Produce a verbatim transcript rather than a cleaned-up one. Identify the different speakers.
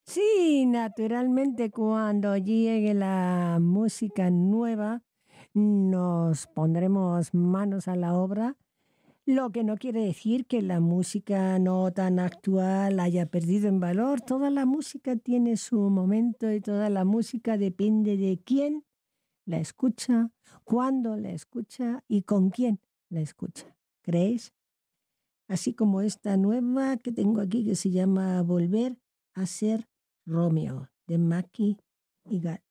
Speaker 1: Sí, naturalmente cuando llegue la música nueva nos pondremos manos a la obra, lo que no quiere decir que la música no tan actual haya perdido en valor. Toda la música tiene su momento y toda la música depende de quién la escucha, cuándo la escucha y con quién la escucha. ¿Creéis? Así como esta nueva que tengo aquí que se llama Volver a ser Romeo, de Maki y Gat.